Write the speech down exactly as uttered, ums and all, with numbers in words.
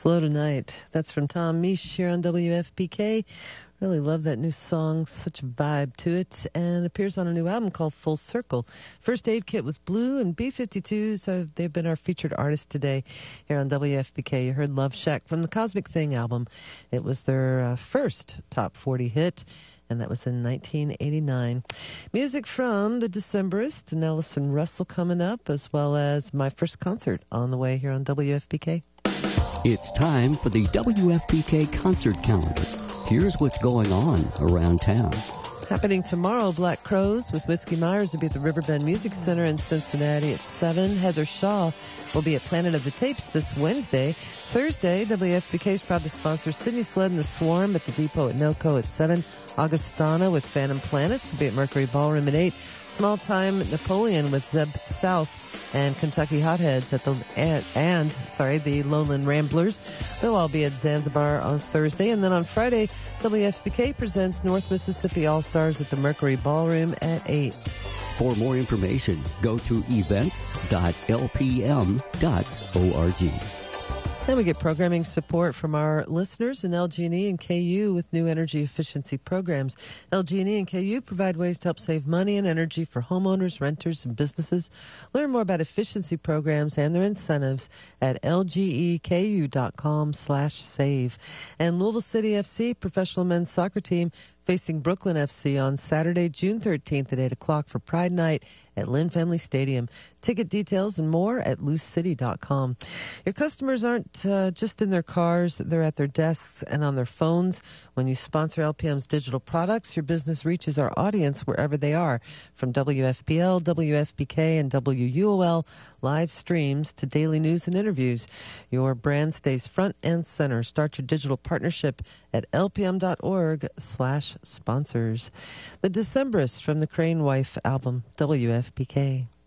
Slow Tonight. That's from Tom Misch here on W F P K. Really love that new song. Such a vibe to it. And appears on a new album called Full Circle. First Aid Kit was Blue and B fifty-two. So they've been our featured artist today here on W F P K. You heard Love Shack from the Cosmic Thing album. It was their uh, first top forty hit. And that was in nineteen eighty-nine. Music from the Decemberists and Ellison Russell coming up, as well as my first concert on the way here on W F P K. It's time for the W F P K concert calendar. Here's what's going on around town. Happening tomorrow, Black Crowes with Whiskey Myers will be at the Riverbend Music Center in Cincinnati at seven. Heather Shaw will be at Planet of the Tapes this Wednesday. Thursday, W F P K is proud to sponsor Sydney Sled and the Swarm at the Depot at NOCO at seven. Augustana with Phantom Planet to be at Mercury Ballroom at eight. Small Time Napoleon with Zeb South and Kentucky Hotheads at the and, and sorry the Lowland Ramblers. They'll all be at Zanzibar on Thursday, and then on Friday, W F P K presents North Mississippi All Stars at the Mercury Ballroom at eight. For more information, go to events dot l p m dot org. Then we get programming support from our listeners in L G and E and K U with new energy efficiency programs. L G and E and K U provide ways to help save money and energy for homeowners, renters, and businesses. Learn more about efficiency programs and their incentives at l g e k u dot com slash save. And Louisville City F C professional men's soccer team facing Brooklyn F C on Saturday, June thirteenth at eight o'clock for Pride Night at Lynn Family Stadium. Ticket details and more at loose city dot com. Your customers aren't uh, just in their cars, they're at their desks and on their phones. When you sponsor L P M's digital products, your business reaches our audience wherever they are. From W F P L, W F P K, and W U O L live streams to daily news and interviews, your brand stays front and center. Start your digital partnership at l p m dot org slash sponsors. The Decemberists from the Crane Wife album, W F P K.